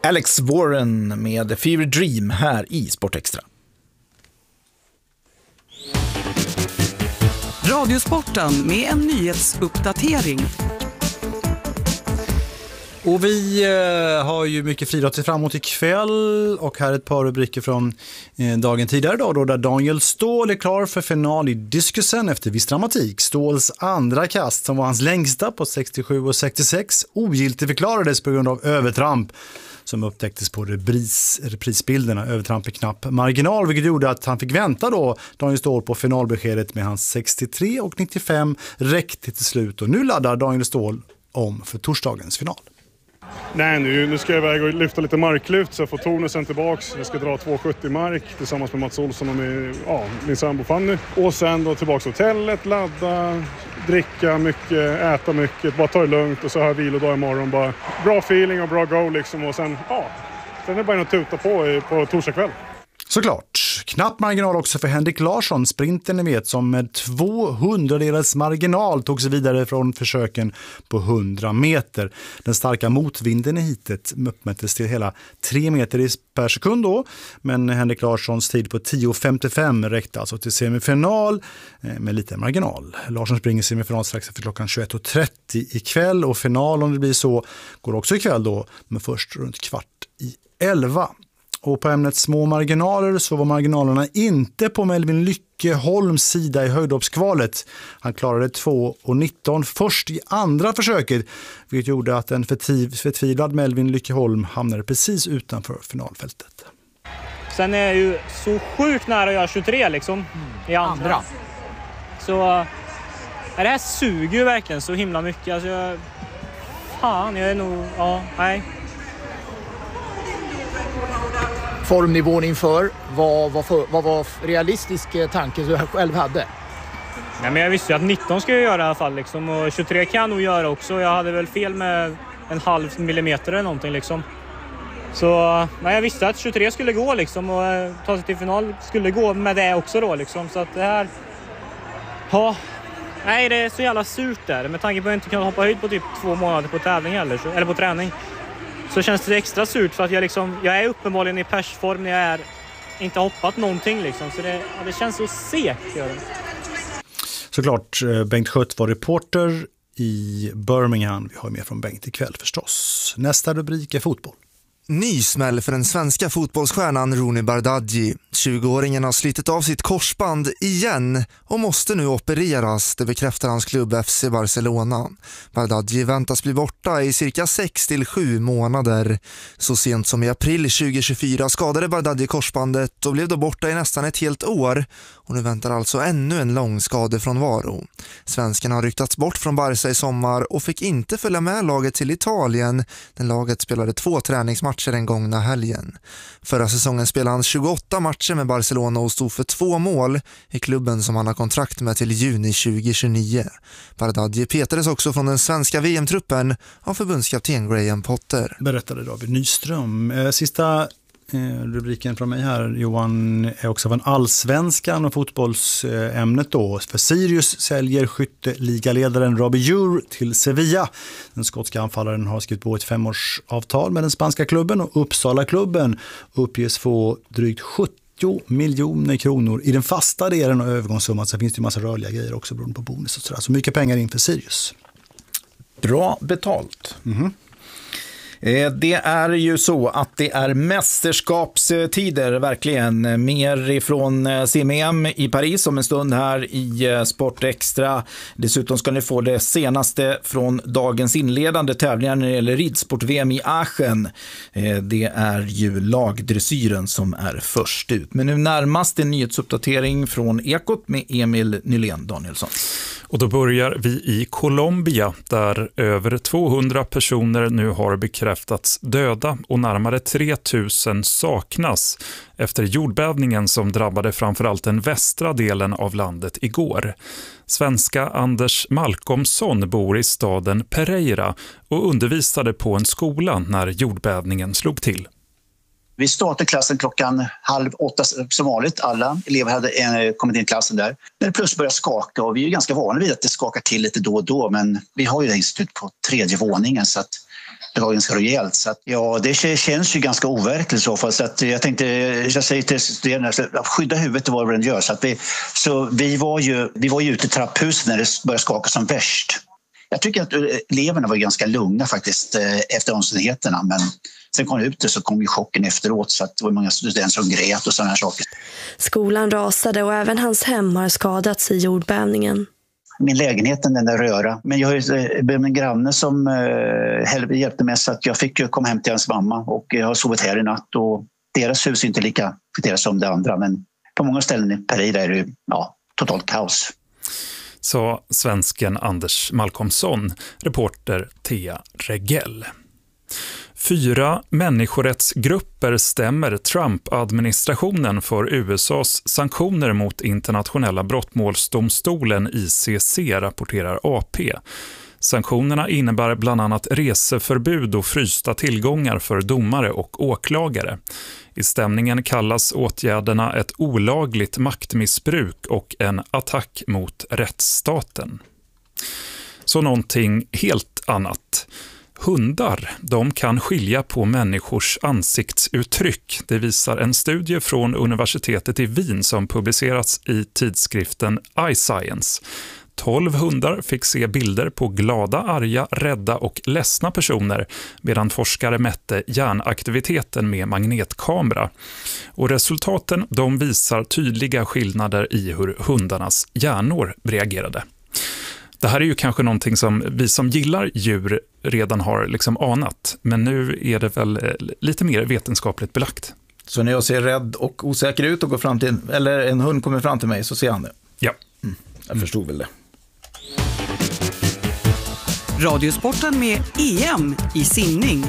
Alex Warren med Fever Dream här i Sportextra. Radiosporten med en nyhetsuppdatering. Och vi har ju mycket friidrott fram emot ikväll, och här är ett par rubriker från dagen tidigare då där Daniel Ståhl är klar för final i diskusen efter viss dramatik. Ståhls andra kast, som var hans längsta på 67,66, ogiltigförklarades på grund av övertramp som upptäcktes på reprisbilderna. Övertramp i knapp marginal, vilket gjorde att han fick vänta då Daniel Ståhl på finalbeskedet med hans 63,95 räckte till slut, och nu laddar Daniel Ståhl om för torsdagens final. Nej, nu ska jag iväg och lyfta lite marklyft så jag får tonusen tillbaks. Jag ska dra 2,70 mark tillsammans med Mats Olsson och min sambo Fanny. Och sen då tillbaks till hotellet, ladda, dricka mycket, äta mycket, bara ta det lugnt, och så har jag vilodag imorgon. Bara bra feeling och bra go liksom, och sen är det bara att tuta på torsdag kväll. Såklart. Knapp marginal också för Henrik Larsson, sprinten ni vet, som med 200-dels marginal tog sig vidare från försöken på 100 meter. Den starka motvinden i hitet uppmättes till hela 3 meter per sekund då, men Henrik Larssons tid på 10,55 räckte alltså till semifinal med lite marginal. Larsson springer semifinal strax efter klockan 21.30 ikväll, och final, om det blir så, går också ikväll då, men först runt 10:15. Och på ämnet små marginaler så var marginalerna inte på Melvin Lyckeholms sida i höjdhoppskvalet. Han klarade 2,19 först i andra försöket, vilket gjorde att en förtvivlad Melvin Lyckeholm hamnade precis utanför finalfältet. Sen är jag ju så sjukt nära att göra 23 liksom i andra. Så det här suger ju verkligen så himla mycket. Alltså jag är nog, Formnivån inför, vad var realistisk tanke du själv hade? Nej, men jag visste ju att 19 ska jag göra i alla fall liksom, och 23 kan jag nog göra också. Jag hade väl fel med 0,5 millimeter eller någonting liksom. Så jag visste att 23 skulle gå liksom, och ta sig till final skulle gå med det också då liksom. Så att det här, det är så jävla surt där, med tanke på att jag inte kan hoppa höjd på typ 2 månader på tävling eller på träning. Så känns det extra surt för att jag är uppenbarligen i persform när jag inte hoppat någonting liksom. Så det känns så segt. Såklart, Bengt Schött var reporter i Birmingham. Vi har med från Bengt ikväll förstås. Nästa rubrik är fotboll. Ny smäll för den svenska fotbollsstjärnan Rooney Bardghji. 20-åringen har slitit av sitt korsband igen och måste nu opereras, det bekräftar hans klubb FC Barcelona. Bardghji väntas bli borta i cirka 6 till 7 månader. Så sent som i april 2024 skadade Bardghji korsbandet och blev då borta i nästan ett helt år. Och nu väntar alltså ännu en lång skadefrånvaro. Svensken har ryktats bort från Barca i sommar och fick inte följa med laget till Italien. Den laget spelade 2 träningsmatcher den gångna helgen. Förra säsongen spelade han 28 matcher med Barcelona och stod för 2 mål i klubben som han har kontrakt med till juni 2029. Bardghji petades också från den svenska VM-truppen av förbundskapten Graham Potter. Berättade David Nyström. Sista rubriken från mig här, Johan, är också av en allsvenskan och fotbollsämnet då. För Sirius säljer skytteligaledaren Robbie Ure till Sevilla. Den skotska anfallaren har skrivit på ett 5-årsavtal med den spanska klubben, och Uppsala-klubben uppges få drygt 70 miljoner kronor i den fasta delen av övergångssumman. Så finns det ju massa rörliga grejer också beroende på bonus och sådär. Så mycket pengar in för Sirius. Bra betalt. Det är ju så att det är mästerskapstider verkligen. Mer ifrån CMM i Paris om en stund här i Sportextra. Dessutom ska ni få det senaste från dagens inledande tävlingar när det gäller ridsport-VM i Aachen. Det är ju lagdressyren som är först ut. Men nu närmast en nyhetsuppdatering från Ekot med Emil Nylén Danielsson. Och då börjar vi i Colombia där över 200 personer nu har bekräftats döda och närmare 3000 saknas efter jordbävningen som drabbade framförallt den västra delen av landet igår. Svenska Anders Malcolmsson bor i staden Pereira och undervisade på en skola när jordbävningen slog till. Vi startade klassen 7:30 som vanligt. Alla elever hade kommit in i klassen där. När det plötsligt började skaka, och vi är ganska vana vid att det skakar till lite då och då, men vi har ju det institut på 3:e våningen så att det var ganska rejält. Så att, ja, det känns ju ganska overkligt så fall. Så att jag säger till studerande att skydda huvudet och vad det än gör. Vi var ju ute i trapphuset när det började skaka som värst. Jag tycker att eleverna var ganska lugna faktiskt efter omständigheterna, men sen kom det ut så kom ju chocken efteråt, så att det var många studenter som grät och sådana här saker. Skolan rasade och även hans hem har skadats i jordbävningen. Min lägenhet den där röra, men jag har en granne som hjälpte mig så att jag fick komma hem till hans mamma och jag har sovit här i natt och deras hus är inte lika deras som det andra, men på många ställen i Paris är det totalt kaos. Så svensken Anders Malcolmsson, reporter Thea Regell. 4 människorättsgrupper stämmer Trump-administrationen för USAs sanktioner mot internationella brottmålsdomstolen ICC, rapporterar AP. Sanktionerna innebär bland annat reseförbud och frysta tillgångar för domare och åklagare. I stämningen kallas åtgärderna ett olagligt maktmissbruk och en attack mot rättsstaten. Så någonting helt annat. Hundar, de kan skilja på människors ansiktsuttryck. Det visar en studie från universitetet i Wien som publicerats i tidskriften iScience. 12 hundar fick se bilder på glada, arga, rädda och ledsna personer medan forskare mätte hjärnaktiviteten med magnetkamera. Och resultaten de visar tydliga skillnader i hur hundarnas hjärnor reagerade. Det här är ju kanske någonting som vi som gillar djur redan har liksom anat, men nu är det väl lite mer vetenskapligt belagt. Så när jag ser rädd och osäker ut och går fram till, eller en hund kommer fram till mig, så ser han det? Ja. Jag förstod väl det. Radiosporten med EM i simning.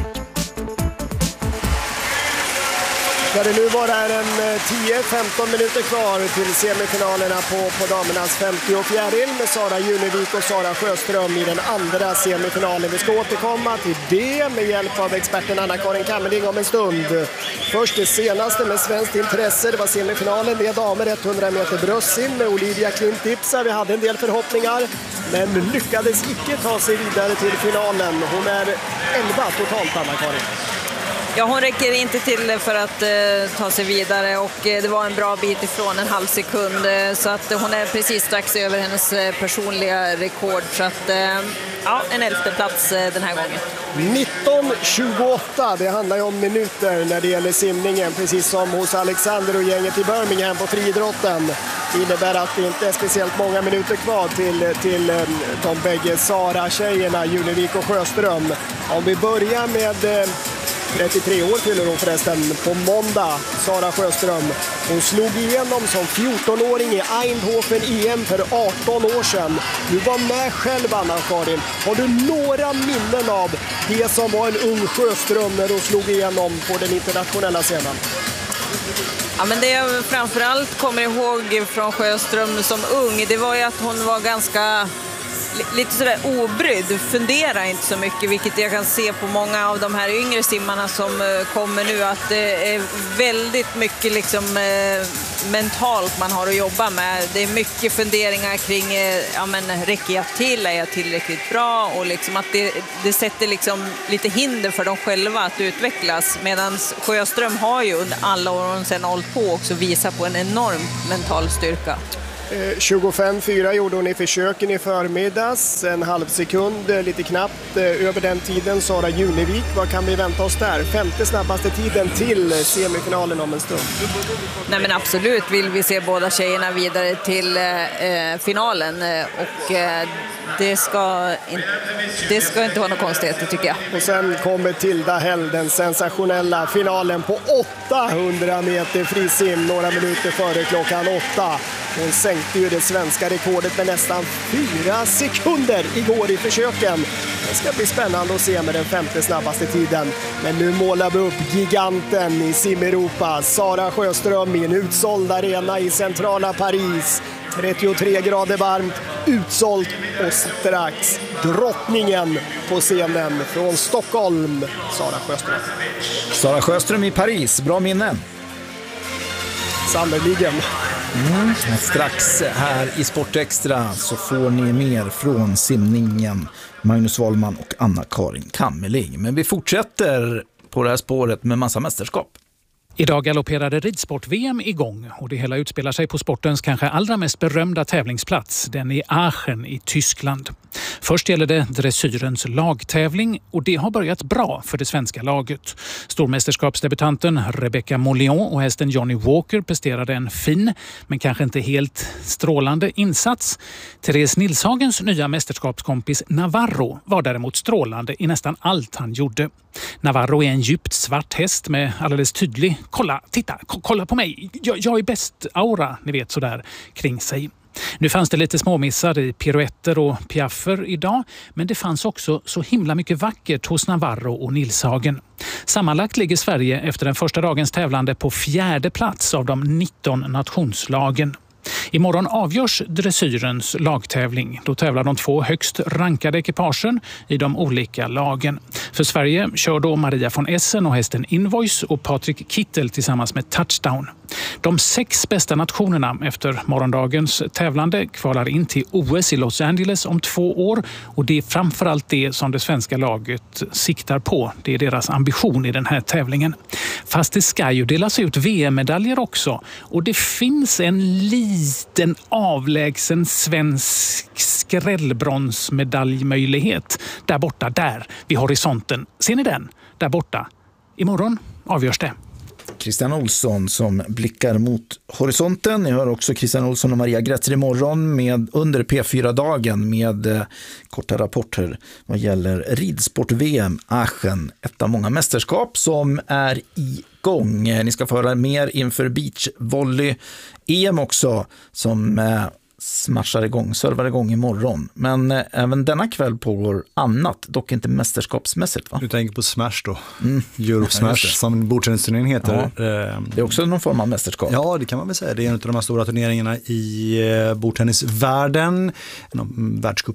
Ska det nu vara en 10-15 minuter kvar till semifinalerna på damernas 50 och fjäril med Sara Junevik och Sara Sjöström i den andra semifinalen. Vi ska återkomma till det med hjälp av experten Anna-Karin Kammerling om en stund. Först det senaste med svenskt intresse, det var semifinalen. Det är damer 100 meter bröstsim med Olivia Klintipsa. Vi hade en del förhoppningar men lyckades icke ta sig vidare till finalen. Hon är 11 totalt, Anna-Karin. Ja, hon räcker inte till för att ta sig vidare och det var en bra bit ifrån en halv sekund så att hon är precis strax över hennes personliga rekord, så att en 11:e plats den här gången. 19:28, det handlar ju om minuter när det gäller simningen, precis som hos Alexander och gänget i Birmingham på friidrotten. Det innebär att det inte är speciellt många minuter kvar till de bägge Sara-tjejerna, Junevik och Sjöström. Om vi börjar med 33 år fyller hon förresten på måndag, Sara Sjöström. Hon slog igenom som 14-åring i Eindhoven EM för 18 år sedan. Du var med själv, Anna-Karin. Har du några minnen av det som var en ung Sjöström när hon slog igenom på den internationella scenen? Ja, men det jag framförallt kommer ihåg från Sjöström som ung, det var ju att hon var ganska lite sådär obrydd, fundera inte så mycket, vilket jag kan se på många av de här yngre simmarna som kommer nu, att det är väldigt mycket liksom mentalt man har att jobba med. Det är mycket funderingar kring räcker jag till, är jag tillräckligt bra, och liksom att det sätter liksom lite hinder för dem själva att utvecklas, medan Sjöström har ju under alla år hon sedan hållit på också visat på en enorm mental styrka. 25-4 gjorde hon i försöken i förmiddags, en halv sekund lite knappt över den tiden. Sara Junevik, vad kan vi vänta oss där? 5:e snabbaste tiden till semifinalen om en stund. Nej, men absolut vill vi se båda tjejerna vidare till finalen, och det ska inte vara något konstigt, tycker jag. Och sen kommer Tilda Hell, den sensationella finalen på 800 meter frisim några minuter före klockan 8. Hon sänkte ju det svenska rekordet med nästan 4 sekunder igår i försöken. Det ska bli spännande att se med den 5:e snabbaste tiden. Men nu målar vi upp giganten i Sim-Europa. Sara Sjöström i en utsåld arena i centrala Paris. 33 grader varmt, utsålt, och strax drottningen på scenen från Stockholm, Sara Sjöström. Sara Sjöström i Paris, bra minnen. Sannoliken. Strax här i Sportextra så får ni mer från simningen, Magnus Wahlman och Anna-Karin Kammerling. Men vi fortsätter på det här spåret med massa mästerskap. Idag galopperade ridsport-VM igång och det hela utspelar sig på sportens kanske allra mest berömda tävlingsplats, den i Aachen i Tyskland. Först gäller det dressyrens lagtävling och det har börjat bra för det svenska laget. Stormästerskapsdebutanten Rebecca Mollion och hästen Johnny Walker presterade en fin, men kanske inte helt strålande insats. Therese Nilshagens nya mästerskapskompis Navarro var däremot strålande i nästan allt han gjorde. Navarro är en djupt svart häst med alldeles tydlig, kolla på mig, jag är bäst aura, ni vet sådär, kring sig. Nu fanns det lite småmissar i piruetter och piaffer idag, men det fanns också så himla mycket vackert hos Navarro och Nilshagen. Sammanlagt ligger Sverige efter den första dagens tävlande på 4:e plats av de 19 nationslagen. Imorgon avgörs dressyrens lagtävling. Då tävlar de 2 högst rankade ekipagen i de olika lagen. För Sverige kör då Maria von Essen och hästen Invoice och Patrik Kittel tillsammans med Touchdown. De 6 bästa nationerna efter morgondagens tävlande kvalar in till OS i Los Angeles om 2 år och det är framförallt det som det svenska laget siktar på. Det är deras ambition i den här tävlingen. Fast det ska ju delas ut VM-medaljer också och det finns en liten avlägsen svensk skrällbronsmedaljmöjlighet där borta, där vid horisonten. Ser ni den? Där borta. Imorgon avgörs det. Christian Olsson som blickar mot horisonten. Ni hör också Christian Olsson och Maria Grätzer imorgon under P4-dagen med korta rapporter vad gäller ridsport-VM Aachen. Ett av många mästerskap som är igång. Ni ska få höra mer inför beachvolley-EM också som servar igång imorgon. Men även denna kväll pågår annat, dock inte mästerskapsmässigt, va? Du tänker på Smash då. Europe Smash som bordtennisturneringen heter. Ja. Det är också någon form av mästerskap. Ja, det kan man väl säga. Det är en av de här stora turneringarna i bordtennisvärlden. En världscup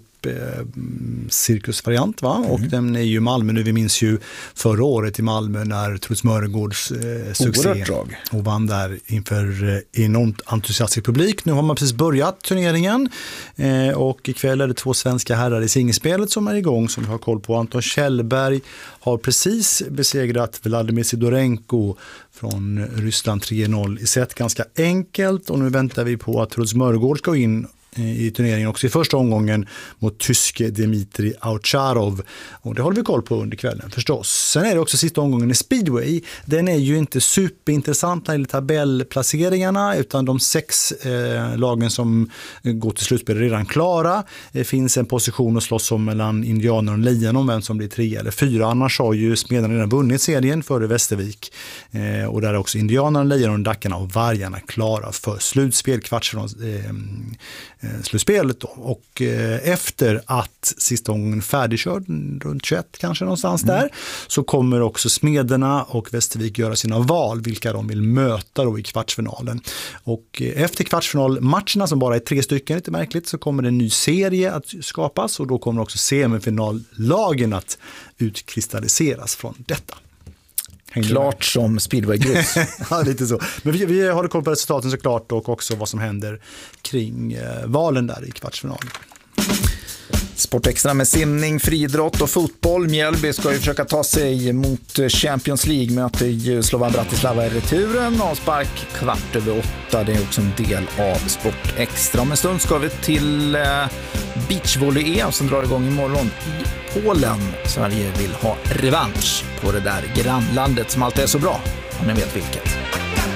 cirkusvariant, va? Och den är ju i Malmö nu. Vi minns ju förra året i Malmö när Truls Mörgårds succé och vann där inför enormt entusiastisk publik. Nu har man precis börjat turneringen och ikväll är det 2 svenska herrar i singelspelet som är igång som vi har koll på. Anton Kjellberg har precis besegrat Vladimir Sidorenko från Ryssland 3-0 i set, ganska enkelt, och nu väntar vi på att Truls Mörgård ska in i turneringen också i första omgången mot tyske Dmitri Aucharov, och det håller vi koll på under kvällen förstås. Sen är det också sista omgången i speedway. Den är ju inte superintressant när det gäller tabellplaceringarna, utan de 6 lagen som går till slutspel är redan klara. Det finns en position att slåss om mellan Indianer och Lejon om vem som blir 3 eller 4. Annars har ju Smedjan redan vunnit serien före Västervik, och där är också Indianer, Lejon, Dackarna och Vargarna klara för slutspel, kvartsfinal slutspelet då. Och efter att sista gången färdigkörd runt 21 kanske någonstans där, så kommer också Smederna och Västervik göra sina val vilka de vill möta då i kvartsfinalen. Och efter kvartsfinalmatcherna som bara är 3 stycken, lite märkligt, så kommer det en ny serie att skapas, och då kommer också semifinallagen att utkristalliseras från detta. Klart som speedway-grus. Ja, lite så. Men vi har koll på resultaten såklart, och också vad som händer kring valen där i kvartsfinalen. Sportextra med simning, friidrott och fotboll. Mjällby ska ju försöka ta sig mot Champions League, möter ju Slovan Bratislava i returen. Avspark 7:15. Det är också en del av Sportextra. Om en stund ska vi till beachvolley-EM som drar igång imorgon i Polen. Sverige vill ha revansch på det där grannlandet som alltid är så bra, om ni vet vilket.